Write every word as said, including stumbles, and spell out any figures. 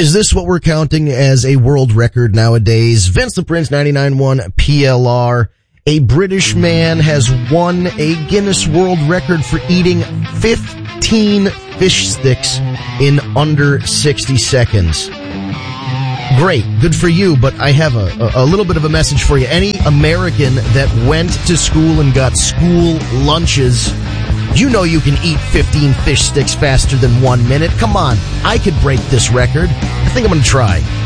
Is this what we're counting as a world record nowadays? Vince the Prince, ninety-nine point one P L R. A British man has won a Guinness World Record for eating fifteen fish sticks in under sixty seconds. Great. Good for you, but I have a, a, a little bit of a message for you. Any American that went to school and got school lunches, you know you can eat fifteen fish sticks faster than one minute. Come on. I could break this record. I think I'm going to try.